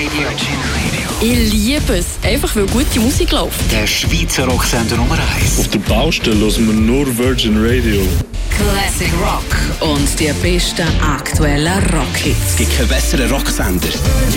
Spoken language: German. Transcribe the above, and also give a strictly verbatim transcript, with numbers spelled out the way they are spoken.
Radio. Ich liebe es, einfach weil gute Musik läuft. Der Schweizer Rocksender Nummer eins. Auf der Baustelle hören wir nur Virgin Radio. Classic Rock und die besten aktuellen Rockhits. Es gibt keinen besseren Rocksender.